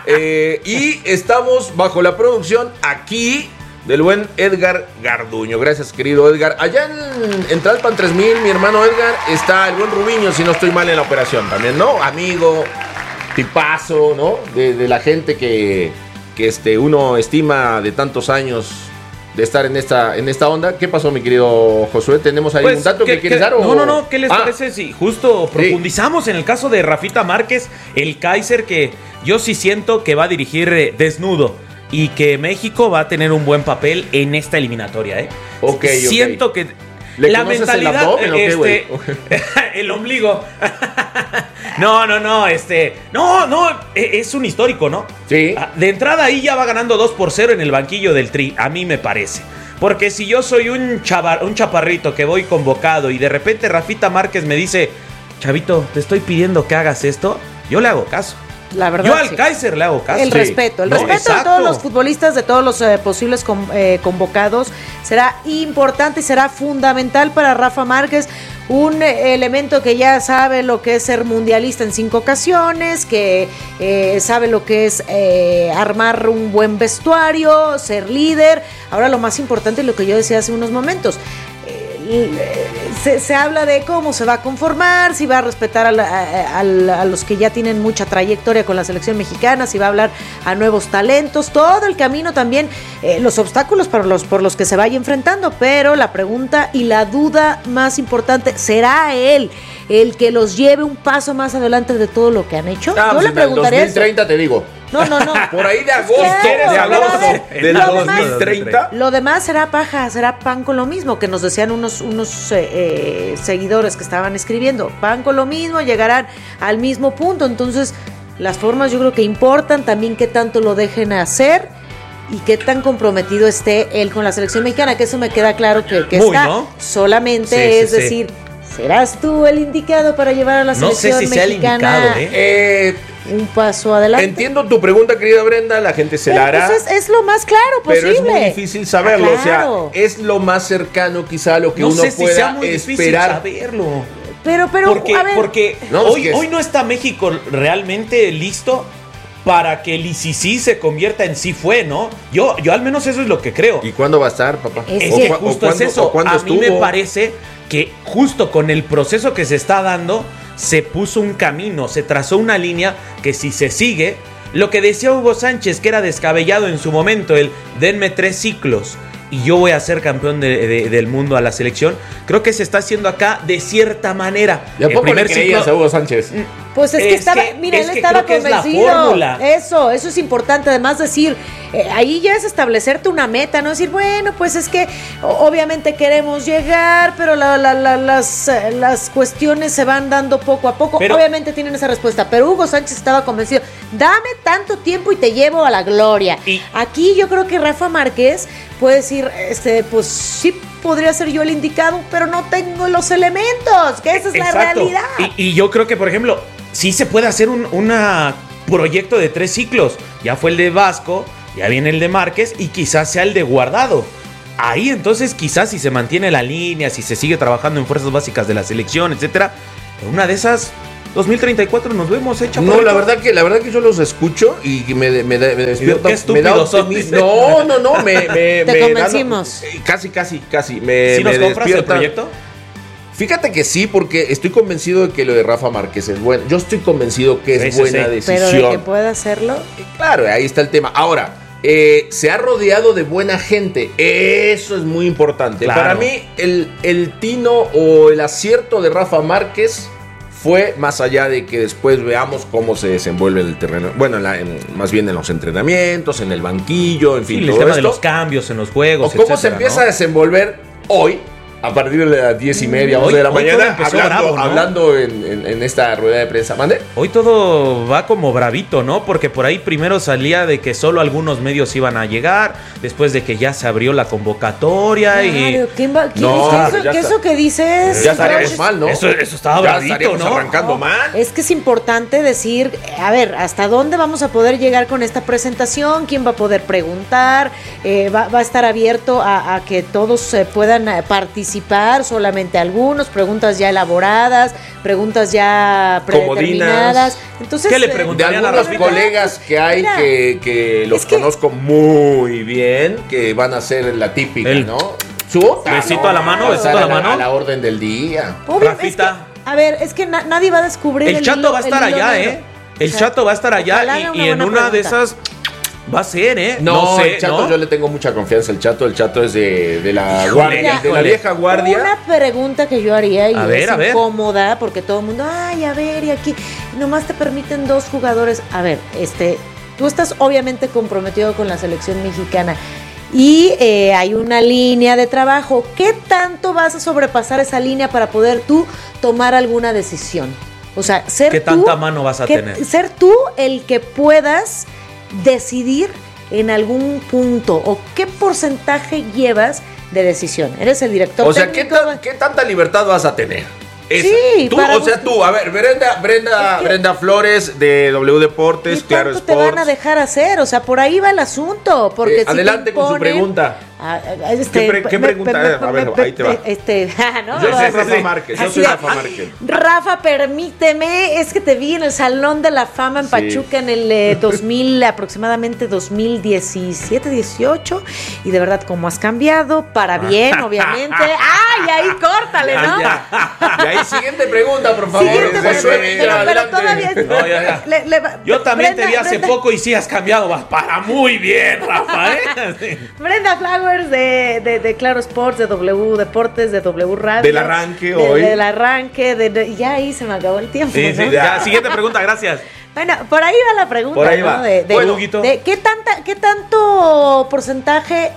Y estamos bajo la producción aquí del buen Edgar Garduño. Gracias, querido Edgar. Allá en Tlalpan 3000, mi hermano Edgar, está el buen Rubiño, si no estoy mal en la operación también, ¿no? Amigo, tipazo, ¿no? De la gente que uno estima de tantos años de estar en esta onda. ¿Qué pasó, mi querido Josué? ¿Tenemos ahí un dato que quieres dar? No. ¿Qué les parece si justo profundizamos en el caso de Rafita Márquez, el Kaiser, que yo sí siento que va a dirigir desnudo y que México va a tener un buen papel en esta eliminatoria, Siento que la mentalidad, el ombligo. No, es un histórico, ¿no? Sí. De entrada ahí ya va ganando 2-0 en el banquillo del Tri, a mí me parece. Porque si yo soy un chaparrito que voy convocado y de repente Rafita Márquez me dice, chavito, te estoy pidiendo que hagas esto, yo le hago caso. La verdad, yo al Kaiser le hago caso. El respeto de todos los futbolistas, de todos los posibles convocados, será importante y será fundamental para Rafa Márquez. Un elemento que ya sabe lo que es ser mundialista en 5 ocasiones, que sabe lo que es armar un buen vestuario, ser líder. Ahora lo más importante es lo que yo decía hace unos momentos. Se habla de cómo se va a conformar, si va a respetar a los que ya tienen mucha trayectoria con la selección mexicana, si va a hablar a nuevos talentos, todo el camino también, los obstáculos por los que se vaya enfrentando, pero la pregunta y la duda más importante, ¿será él el que los lleve un paso más adelante de todo lo que han hecho? Yo le preguntaría 2030 eso. Te digo. No. Por ahí de agosto. Del 2030. Lo demás será paja, será pan con lo mismo, que nos decían unos seguidores que estaban escribiendo. Pan con lo mismo, llegarán al mismo punto. Entonces, las formas yo creo que importan, también qué tanto lo dejen hacer y qué tan comprometido esté él con la selección mexicana, que eso me queda claro que está. ¿No? Solamente decir, ¿serás tú el indicado para llevar a la selección mexicana? Un paso adelante. Entiendo tu pregunta, querida Brenda, la gente se la hará. Pues es lo más claro posible. Pero es muy difícil saberlo, claro. O sea, es lo más cercano quizá a lo que uno pueda sea muy esperar. Saberlo. Pero porque hoy no está México realmente listo para que el ICC se convierta en sí fue, ¿no? Yo al menos eso es lo que creo. ¿Y cuándo va a estar, papá? Es que justo es eso. A mí me parece que justo con el proceso que se está dando, se puso un camino, se trazó una línea que si se sigue, lo que decía Hugo Sánchez, que era descabellado en su momento, el denme 3 ciclos, y yo voy a ser campeón del mundo a la selección. Creo que se está haciendo acá de cierta manera. ¿Y a poco le creías a Hugo Sánchez? Pues es que estaba, mira, él estaba convencido. Eso es importante. Además decir, ahí ya es establecerte una meta, no decir, bueno, pues es que obviamente queremos llegar, pero las cuestiones se van dando poco a poco. Pero, obviamente tienen esa respuesta, pero Hugo Sánchez estaba convencido. Dame tanto tiempo y te llevo a la gloria. Aquí yo creo que Rafa Márquez puede decir, pues sí, podría ser yo el indicado, pero no tengo los elementos, que esa es la realidad. Y yo creo que, por ejemplo, sí se puede hacer un proyecto de 3 ciclos. Ya fue el de Vasco, ya viene el de Márquez y quizás sea el de Guardado. Ahí entonces quizás si se mantiene la línea, si se sigue trabajando en fuerzas básicas de la selección, etcétera, en una de esas 2034 nos vemos, No, la verdad que yo los escucho y me despierto. Qué estúpidos son. No, te convencimos. Casi. ¿Sí nos compras el proyecto? Fíjate que sí, porque estoy convencido de que lo de Rafa Márquez es bueno. Yo estoy convencido que es buena decisión. Pero de que pueda hacerlo. Claro, ahí está el tema. Ahora, se ha rodeado de buena gente. Eso es muy importante. Claro. Para mí, el tino o el acierto de Rafa Márquez fue más allá de que después veamos cómo se desenvuelve el terreno. Bueno, más bien en los entrenamientos, en el banquillo, en fin. El tema de los cambios en los juegos, o cómo se empieza a desenvolver hoy, a partir de las 10:30, 11 de la mañana, hablando en esta rueda de prensa. ¿Mande? Hoy todo va como bravito, ¿no? Porque por ahí primero salía de que solo algunos medios iban a llegar, después de que ya se abrió la convocatoria. Claro, y eso que dices? Ya estaríamos mal, ¿no? Eso estaba bravito, ¿no? Arrancando mal. Es que es importante decir, a ver, ¿hasta dónde vamos a poder llegar con esta presentación? ¿Quién va a poder preguntar? Va a estar abierto a que todos puedan participar, solamente algunos, preguntas ya elaboradas, preguntas ya predeterminadas. Entonces, ¿qué le preguntarían a los colegas que hay que los conozco muy bien, que van a ser la típica, ¿no? Besito a la mano, a la orden del día. Rafita. A ver, es que nadie va a descubrir el Chato va a estar allá, El Chato va a estar allá y en una de esas va a ser, No sé, el Chato, ¿no? Yo le tengo mucha confianza al Chato. El Chato es de la guardia, de la vieja guardia. Una pregunta que yo haría, y es incómoda, porque todo el mundo, y aquí nomás te permiten 2 jugadores. A ver, tú estás obviamente comprometido con la selección mexicana y hay una línea de trabajo. ¿Qué tanto vas a sobrepasar esa línea para poder tú tomar alguna decisión? O sea, ¿qué tanta mano vas a tener? Ser tú el que puedas decidir en algún punto, o qué porcentaje llevas de decisión. Eres el director técnico. O sea, ¿qué tanta libertad vas a tener? Sí, tú, a ver, Brenda Flores de W Deportes, Claro Sports. ¿Qué te van a dejar hacer? O sea, por ahí va el asunto. Porque adelante con su pregunta. ¿Qué pregunta? A ver, ahí te va. ¿no? Yo soy Rafa Márquez. Rafa, permíteme, es que te vi en el Salón de la Fama en Pachuca en el 2000, aproximadamente 2017, 18, y de verdad, ¿cómo has cambiado? Para bien, obviamente. ¡Ay, ahí córtale, ¿no? Y ahí, siguiente pregunta, por favor. Pero todavía... Yo también te vi hace poco y sí has cambiado para muy bien, Rafa, Brenda Flowers de Claro Sports, de W Deportes, de W Radio. Del arranque hoy. Del arranque, ya ahí se me acabó el tiempo. Sí, ¿no? Ya, siguiente pregunta, gracias. Bueno, por ahí va la pregunta, por ahí ¿no? Va. De ¿qué tanto porcentaje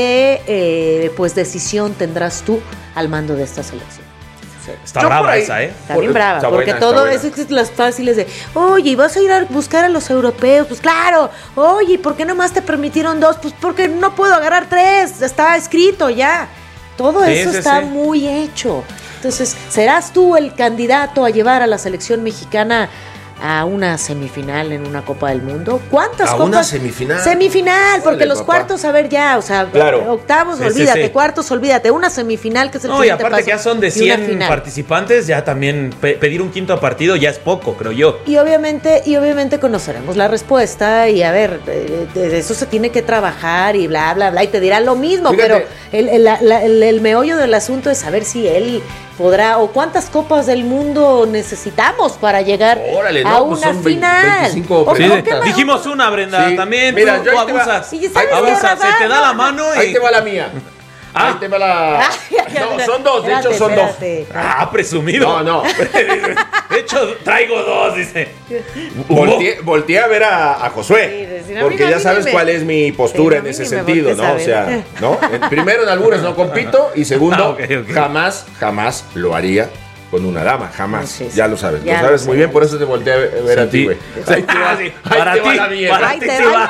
de decisión tendrás tú al mando de esta selección? Está brava esa, Está bien brava, porque todo eso es las fáciles de, oye, ¿vas a ir a buscar a los europeos? Pues claro. Oye, ¿por qué nomás te permitieron 2? Pues porque no puedo agarrar 3, está escrito ya. Todo eso está muy hecho. Entonces, ¿serás tú el candidato a llevar a la selección mexicana a una semifinal en una Copa del Mundo? ¿Cuántas copas? ¿A una semifinal? Semifinal, porque los cuartos, a ver ya, o sea, octavos, olvídate, cuartos, olvídate, una semifinal que es el y aparte que ya son de 100 participantes, ya también pedir un quinto partido ya es poco, creo yo. Y obviamente conoceremos la respuesta y a ver, de eso se tiene que trabajar y bla, bla, bla, y te dirá lo mismo. Fíjate. Pero el meollo del asunto es saber si él podrá, o cuántas copas del mundo necesitamos para llegar a una final. 25 dijimos una, Brenda, también. Mira, tú abusas. Abusas, se te da la mano y... Ahí te va la mía. Ahí te va la... No, son dos, de hecho son dos. Presumido. No. De hecho, traigo dos, dice. Volteé a ver a Josué, porque ya sabes cuál es mi postura en ese sentido, ¿no? O sea, ¿no? Primero, en albures no compito, y segundo, jamás lo haría con una dama, jamás. Sí. Ya lo sabes, lo sabes muy bien, por eso te volteé a ver a ti, güey. Ahí te va la mía. Ahí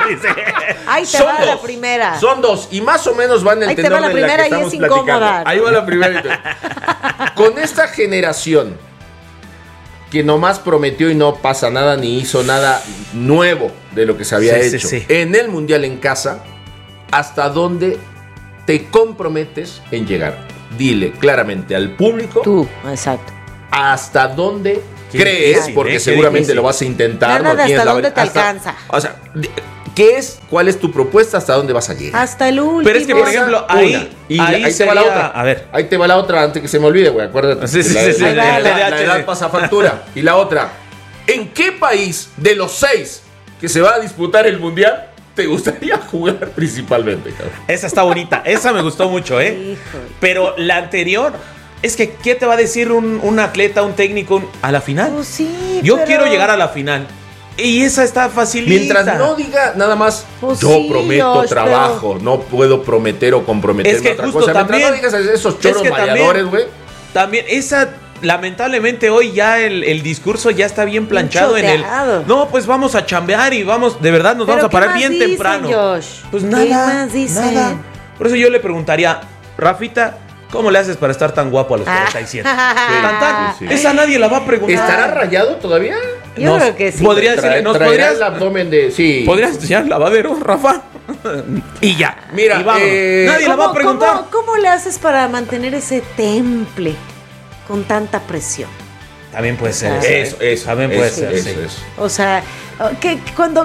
te va la primera. Son dos, y más o menos van en el tenor de la que estamos platicando. Ahí va la primera. Con esta generación que nomás prometió y no pasa nada, ni hizo nada nuevo de lo que se había hecho en el Mundial en casa, ¿hasta dónde te comprometes en llegar? Dile claramente al público. Tú, exacto. ¿Hasta dónde crees? Porque seguramente lo vas a intentar. No hasta dónde te alcanza. O sea, ¿cuál es tu propuesta? ¿Hasta dónde vas a llegar? Hasta el último. Pero es que, por ejemplo, ahí te va la otra. A ver. Ahí te va la otra antes que se me olvide, güey. Acuérdate. La edad pasa factura. Y la otra. ¿En qué país de los 6 que se va a disputar el Mundial te gustaría jugar principalmente, cabrón? Esa está bonita. Esa me gustó mucho, ¿eh? Híjole. Pero la anterior... Es que, ¿qué te va a decir un atleta, un técnico a la final? Pues sí, yo quiero llegar a la final. Y esa está facilita. Mientras no diga nada más, pues yo prometo Josh, trabajo, no puedo prometer o comprometerme es que a otra justo cosa. También, mientras no digas esos choros mareadores, güey. También, esa... Lamentablemente hoy ya el discurso ya está bien planchado en el... No, pues vamos a chambear y vamos, de verdad nos vamos a parar bien dicen, temprano. Josh? Pues nada. Por eso yo le preguntaría, Rafita, ¿cómo le haces para estar tan guapo a los 47? Esa nadie la va a preguntar. ¿Estará rayado todavía? Yo creo que sí. ¿Podrías el abdomen de... Sí. ¿Podrías enseñar lavadero, Rafa? Y ya. Mira, y vámonos. Nadie la va a preguntar. ¿Cómo le haces para mantener ese temple con tanta presión? También puede ser eso. También puede ser, sí. O sea, cuando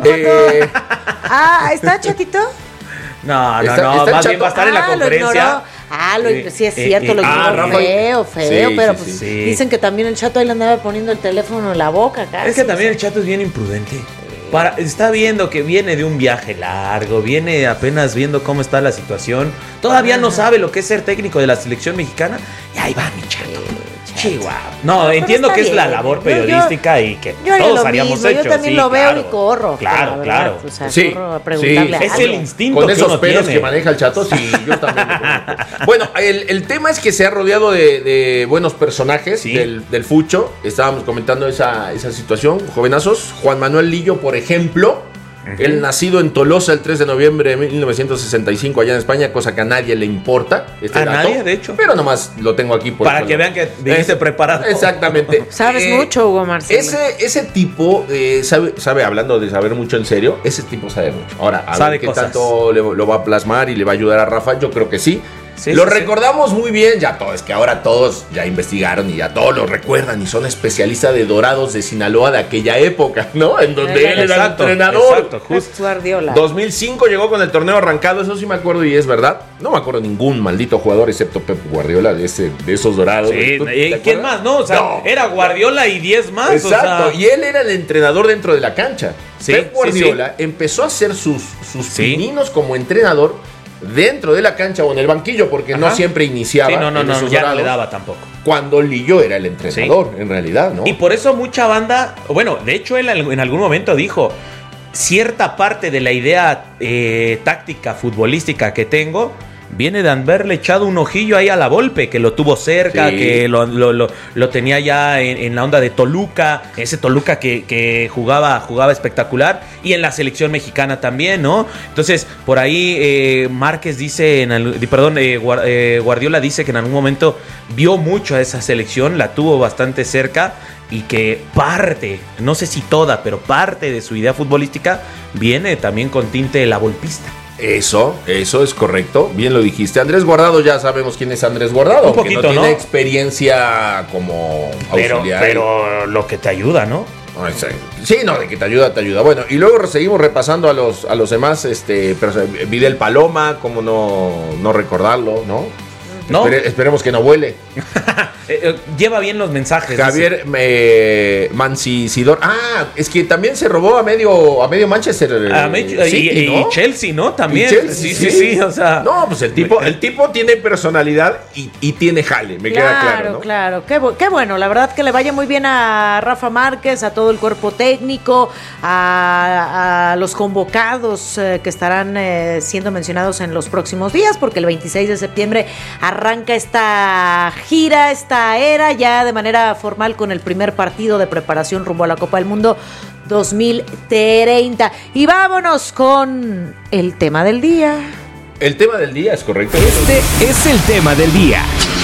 ¿está chatito? No, más bien va a estar en la conferencia. Sí es cierto, lo ignoró feo, pero pues dicen que también el Chato ahí le andaba poniendo el teléfono en la boca casi. Es que también el Chato es bien imprudente. Está viendo que viene de un viaje largo, viene apenas viendo cómo está la situación, todavía no sabe lo que es ser técnico de la selección mexicana, y ahí va mi Chato. Chihuahua. No, entiendo que es la labor periodística y que todos haríamos hecho. Yo también lo veo y corro. Claro. O sea, corro a preguntarle es el instinto con esos pelos que maneja el Chato, sí, yo también lo conozco. Bueno, el tema es que se ha rodeado de buenos personajes del fucho. Estábamos comentando esa situación, jovenazos. Juan Manuel Lillo, por ejemplo, él nacido en Tolosa el 3 de noviembre de 1965 allá en España, cosa que a nadie le importa. Nadie, de hecho. Pero nomás lo tengo aquí. Para que vean que viniste preparado. Exactamente. Sabes mucho, Hugo Marcelo. Ese tipo sabe, hablando de saber mucho en serio, ese tipo sabe mucho. Ahora, a ver qué tanto lo va a plasmar y le va a ayudar a Rafa, yo creo que sí. Recordamos muy bien, es que ahora todos ya investigaron y ya todos lo recuerdan y son especialistas de Dorados de Sinaloa de aquella época, ¿no? En donde él era entrenador. Exacto, justo. Guardiola. 2005 llegó con el torneo arrancado, eso sí me acuerdo y es verdad. No me acuerdo ningún maldito jugador excepto Pep Guardiola de esos Dorados. Sí, ¿quién más? No, era Guardiola y 10 más. Exacto, y él era el entrenador dentro de la cancha. Pep Guardiola empezó a hacer sus pininos como entrenador dentro de la cancha o en el banquillo, porque no siempre iniciaba. Ya no le daba tampoco. Cuando Lillo era el entrenador, en realidad, ¿no? Y por eso mucha banda, de hecho él en algún momento dijo, cierta parte de la idea táctica futbolística que tengo viene de haberle echado un ojillo ahí a la Volpe, que lo tuvo cerca, que lo tenía ya en la onda de Toluca, ese Toluca que jugaba espectacular, y en la selección mexicana también, ¿no? Entonces, por ahí Márquez dice, Guardiola dice que en algún momento vio mucho a esa selección, la tuvo bastante cerca, y que parte, no sé si toda, pero parte de su idea futbolística viene también con tinte de la volpista. Eso es correcto, bien lo dijiste. Andrés Guardado, ya sabemos quién es Andrés Guardado, un poquito, aunque no tiene experiencia como auxiliar. Pero lo que te ayuda, ¿no? Sí, de que te ayuda. Bueno, y luego seguimos repasando a los demás, Videl Paloma, cómo no recordarlo, ¿no? ¿No? Esperemos que no vuele. Lleva bien los mensajes. Javier Mancisidor. Es que también se robó a medio Manchester. Y Chelsea, ¿no? También. Chelsea, sí, o sea. No, pues el tipo tiene personalidad y tiene jale, me queda claro, ¿no? Claro, qué bueno, la verdad que le vaya muy bien a Rafa Márquez, a todo el cuerpo técnico, a los convocados que estarán siendo mencionados en los próximos días, porque el 26 de septiembre arranca esta gira, esta era, ya de manera formal con el primer partido de preparación rumbo a la Copa del Mundo 2030. Y vámonos con el tema del día. El tema del día, es correcto. Este es el tema del día.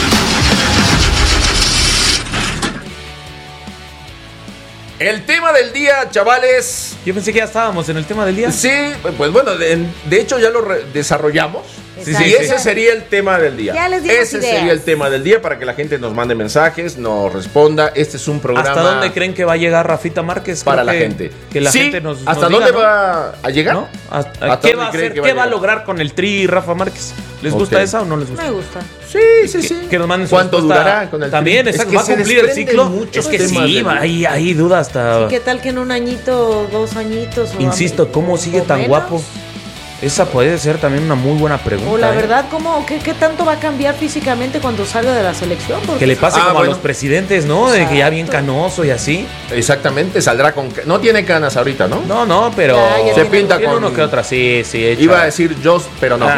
El tema del día, chavales. Yo pensé que ya estábamos en el tema del día. Sí, pues bueno, de hecho ya lo desarrollamos. Sí, ese sería el tema del día. Ya les dimos ese ideas. sería el tema del día para que la gente nos mande mensajes, nos responda. Este es un programa. ¿Hasta dónde creen que va a llegar Rafita Márquez? Para la gente. Que la gente nos ¿Hasta diga, dónde ¿no? va a llegar? ¿No? ¿Qué va a hacer? ¿Qué va a lograr con el Tri Rafa Márquez? ¿Les gusta esa o no les gusta? Me gusta. Sí. Que nos manden su ¿Cuánto respuesta. durará con el También, Tri? exacto. Es que ¿Va a se cumplir el desprenden ciclo? muchos Es que temas sí, del- hay duda hasta. ¿Y qué tal que en un añito, 2 añitos? Insisto, ¿cómo sigue o tan menos? guapo? Esa puede ser también una muy buena pregunta. O la verdad, ¿qué tanto va a cambiar físicamente cuando salga de la selección? Porque Que le pase como a bueno. los presidentes, ¿no? De que ya bien canoso y así. Exactamente, saldrá con... No tiene canas ahorita, ¿no? No, pero... Ya se pinta tiene con... uno que otra, sí. Hecha. Iba a decir Joss, pero no.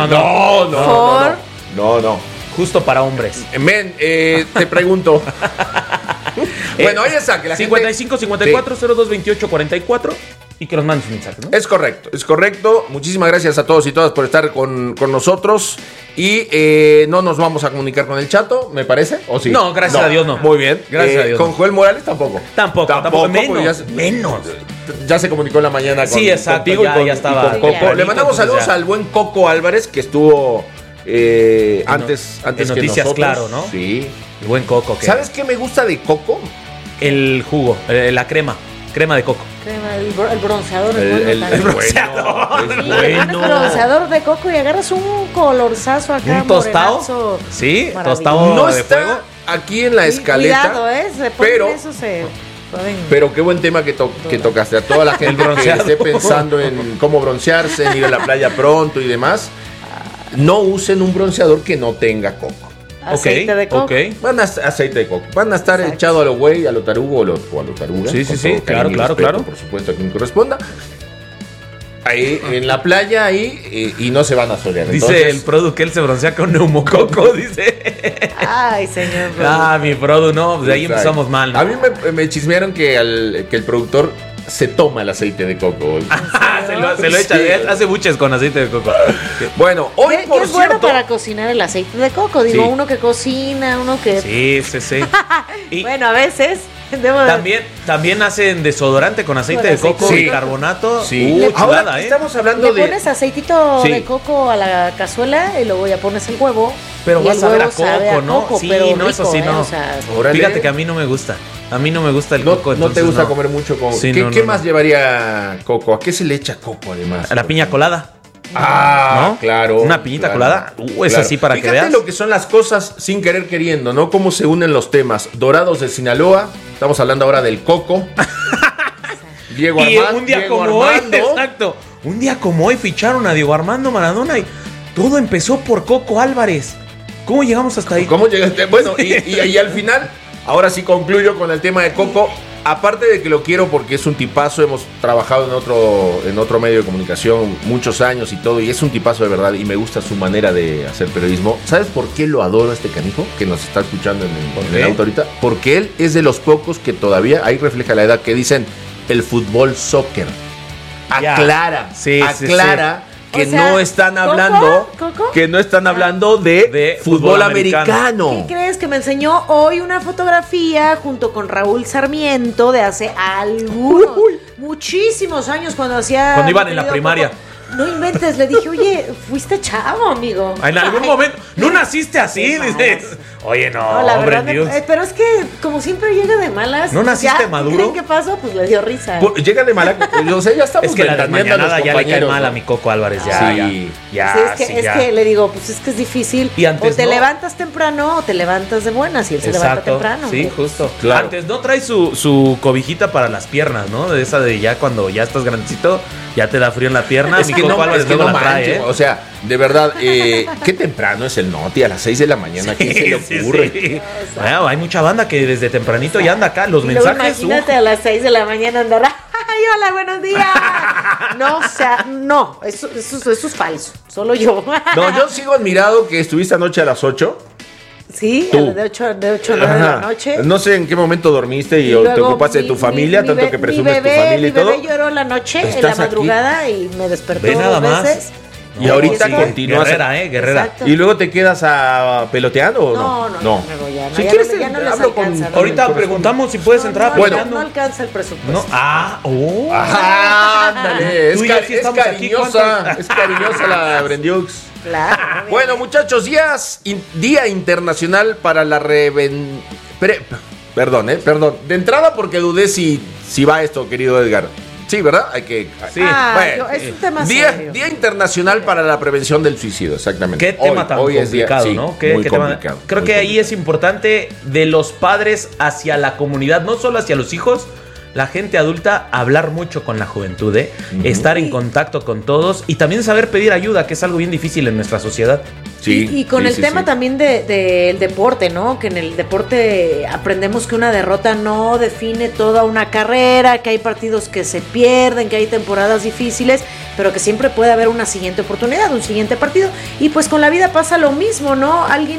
No. Justo para hombres. Men, te pregunto. Bueno, ahí está, que la 55 54 02 28 44 y que nos manden sus mensajes, ¿no? Es correcto. Muchísimas gracias a todos y todas por estar con nosotros. Y no nos vamos a comunicar con el Chato, ¿me parece? ¿O sí? No, gracias a Dios no. Muy bien. Gracias a Dios Con no. Joel Morales tampoco. Tampoco. Menos. Ya se comunicó en la mañana Sí, exacto, contigo ya estaba. y con Coco. Ya. Le mandamos saludos al buen Coco Álvarez, que estuvo antes en que Noticias nosotros. Claro, ¿no? Sí. El buen Coco. ¿Sabes qué me gusta de Coco? El jugo, la crema de coco. el bronceador es bueno El también. bronceador. Es Sí, le pones bronceador de coco y agarras un colorzazo acá. ¿Un tostado? morenazo. Sí, Maravilloso. tostado No de fuego. está aquí en la escaleta. Cuidado, se ponen pero- eso, se pueden... Pero qué buen tema que tocaste. A toda la gente que bronceado. esté pensando en cómo broncearse, en ir a la playa pronto y demás, no usen un bronceador que no tenga coco. Aceite de coco. Ok. Aceite de coco. Van a estar Exacto. echados a lo güey, a lo tarugo o a lo taruga. Sí, con sí, todo claro, cariño y claro, respeto, claro. Por supuesto, a quien corresponda. Ahí, en la playa, ahí, y no se van a solear. Dice Entonces, el Produ que él se broncea con neumococo, dice. Ay, señor. Mi Produ, no, pues de ahí exacto. empezamos mal, ¿no? A mí me chismearon que el productor se toma el aceite de coco. se lo echa, Sí. él hace buches con aceite de coco. Bueno, hoy Que por es bueno cierto... para cocinar el aceite de coco. Digo, Sí. uno que cocina, uno que... Sí. Y Bueno, a veces... debo de- también hacen desodorante con aceite Con de coco aceite y de coco. carbonato. Sí. Chulada, Ahora ¿eh? estamos hablando Le de... pones aceitito Sí. de coco a la cazuela y luego ya pones el huevo. Pero y vas el a ver a huevo sabe coco, ¿no? coco, Sí, pero no, eso rico, sí, no. O sea, Órale. Fíjate que a mí no me gusta. A mí no me gusta el No, coco. no te entonces gusta no. comer mucho con... Sí, ¿Qué, no, qué no, más no. llevaría coco? ¿A qué se le echa coco además? A la piña colada. Ah, ¿No? claro. Una piñita claro, colada. Es así para que Fíjate veas. lo que son las cosas sin querer queriendo, ¿no? Cómo se unen los temas. Dorados de Sinaloa. Estamos hablando ahora del coco. Diego Y Armando. un día Diego como Armando. hoy, exacto. Un día como hoy ficharon a Diego Armando Maradona y todo empezó por Coco Álvarez. ¿Cómo llegamos hasta ahí? ¿Cómo llegaste? Bueno, y al final, ahora sí concluyo con el tema de Coco. Aparte de que lo quiero porque es un tipazo, hemos trabajado en otro medio de comunicación muchos años y todo, y es un tipazo de verdad, y me gusta su manera de hacer periodismo. ¿Sabes por qué lo adoro a este canijo que nos está escuchando en el auto ahorita? Porque él es de los pocos que todavía, ahí refleja la edad, que dicen el fútbol soccer. Ya. Aclara, Sí, aclara. Que O sea, no están ¿Coco? hablando, ¿Coco? que no están hablando de fútbol americano. ¿Qué crees? Que me enseñó hoy una fotografía junto con Raúl Sarmiento de hace muchísimos años cuando hacía... Cuando iban en la querido primaria. Coco. No inventes, le dije, oye, fuiste chavo, amigo. En algún momento. ¿No naciste así? Qué Dices. Oye, no, hombre, Dios. Pero es que como siempre llega de malas. ¿No naciste maduro? ¿Qué pasó? Pues le dio risa. Llega de malas. O sea, ya estamos es que la desmañanada ya le cae mal a mi Coco Álvarez. Es que le digo, pues es que es difícil. Y antes o te levantas temprano o te levantas de buenas y él se levanta temprano. Sí, ¿no? justo. Claro. Antes no trae su cobijita para las piernas, ¿no? De esa de ya cuando ya estás grandecito, ya te da frío en la pierna. Es que Coco Álvarez no la trae, O sea, de verdad, qué temprano es el Noti a las 6 de la mañana. ¿Quién se le ocurre? Sí. Bueno, hay mucha banda que desde tempranito ya anda acá. Los mensajes. Imagínate a las 6 de la mañana andar. ¡Ay, hola, buenos días! No, o sea, no, eso es falso. Solo yo. No, yo sigo admirado que estuviste anoche a las 8. Sí, de 8 a 9 de la noche. No sé en qué momento dormiste y te ocupaste de tu familia, tanto que presumes tu familia y todo. Mi bebé lloró la noche, en la madrugada, y me despertó dos veces. Y ahorita continúas. Guerrera. Exacto. ¿Y luego te quedas peloteando o no? No, me voy a. Si quieres, ya no les hablo alcanza. Ahorita preguntamos si puedes entrar. Bueno, no alcanza el presupuesto. No. Ándale. Es cariñosa. Es cariñosa la Brendiux. Claro. Bueno, muchachos, Día Internacional para la Perdón. De entrada porque dudé si va esto, querido Edgar. Sí, ¿verdad? Hay que... Sí. Bueno, es un tema serio. Día Internacional para la Prevención del Suicidio, exactamente. Qué tema tan complicado, día, ¿no? Muy complicado. Creo que ahí es importante de los padres hacia la comunidad, no solo hacia los hijos, la gente adulta, hablar mucho con la juventud, estar en contacto con todos y también saber pedir ayuda, que es algo bien difícil en nuestra sociedad. Sí, y con el tema también del deporte, ¿no? Que en el deporte aprendemos que una derrota no define toda una carrera, que hay partidos que se pierden, que hay temporadas difíciles, pero que siempre puede haber una siguiente oportunidad, un siguiente partido. Y pues con la vida pasa lo mismo, ¿no? Alguien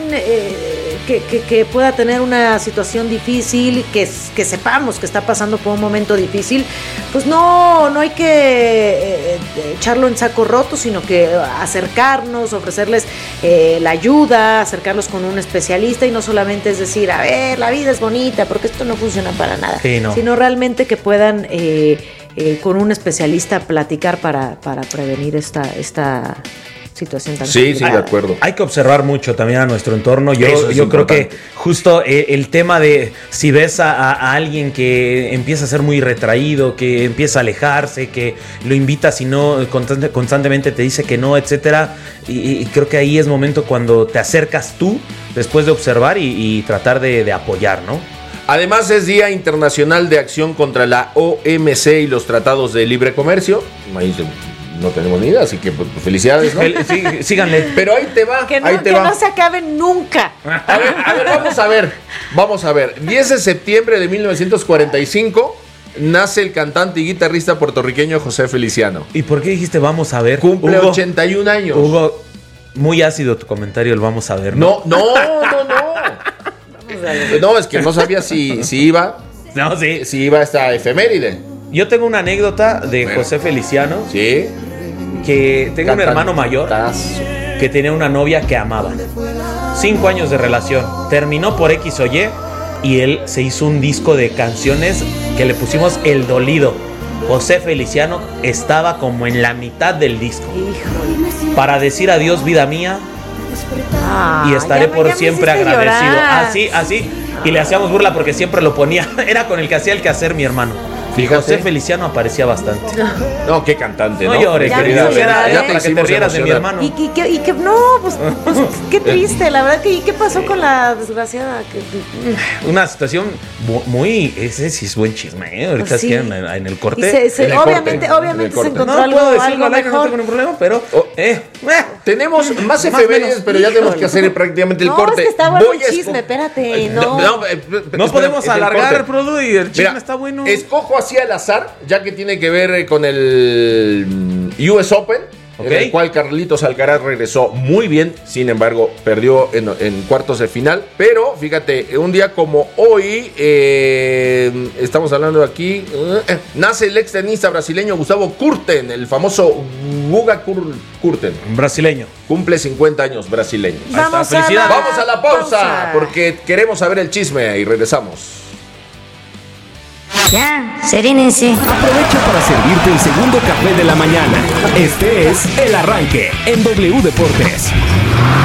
que pueda tener una situación difícil, que sepamos que está pasando por un momento difícil, pues no hay que echarlo en saco roto, sino que acercarnos, ofrecerles la ayuda, acercarlos con un especialista, y no solamente es decir, a ver, la vida es bonita, porque esto no funciona para nada, sino realmente que puedan con un especialista platicar para prevenir esta situación tan complicada. Sí, de acuerdo. Hay que observar mucho también a nuestro entorno. Yo creo que justo el tema de si ves a alguien que empieza a ser muy retraído, que empieza a alejarse, que lo invitas y no constantemente te dice que no, etcétera, y creo que ahí es momento cuando te acercas tú después de observar y tratar de apoyar, ¿no? Además es Día Internacional de Acción contra la OMC y los Tratados de Libre Comercio. Ahí no tenemos ni idea, así que pues, felicidades, ¿no? Sí, síganle. Pero ahí te va. Que no se acaben nunca. A ver, vamos a ver. 10 de septiembre de 1945 nace el cantante y guitarrista puertorriqueño José Feliciano. ¿Y por qué dijiste vamos a ver? Cumple 81 años. Hugo, muy ácido tu comentario, el vamos a ver, ¿no? No. No, es que no sabía si iba. No, sí. Si iba a esta efeméride. Yo tengo una anécdota de José Feliciano. Sí. Que tengo un hermano mayor que tenía una novia que amaba. 5 años de relación. Terminó por X o Y y él se hizo un disco de canciones que le pusimos El Dolido. José Feliciano estaba como en la mitad del disco. Híjole. Para decir adiós, vida mía. Y estaré por siempre agradecido. Así. Y le hacíamos burla porque siempre lo ponía. Era con el que hacía el quehacer mi hermano. Fíjate. José Feliciano aparecía bastante. No, qué cantante, ¿no? No llores, querida. Ya Para que te rieras de mi hermano. Y que no, pues qué triste, la verdad. ¿Y qué pasó con la desgraciada? Una situación muy... Ese sí es buen chisme, Ahorita pues sí. En el corte. Obviamente se encontró no algo, puedo decirlo al aire, mejor. no tengo ningún problema, pero... Tenemos más efemérides, pero ya tenemos que hacer prácticamente el corte. No, es que está bueno el chisme, espérate. No podemos alargar el producto y el chisme está bueno. Escojo así al azar, ya que tiene que ver con el US Open, en el cual Carlitos Alcaraz regresó muy bien, sin embargo perdió en cuartos de final. Pero fíjate, un día como hoy, estamos hablando aquí, nace el ex tenista brasileño Gustavo Kuerten, el famoso Guga Kuerten. Brasileño. Cumple 50 años, brasileño. Vamos a la pausa, porque queremos saber el chisme y regresamos. Ya, serénense. Aprovecha para servirte el segundo café de la mañana. Este es El Arranque en W Deportes.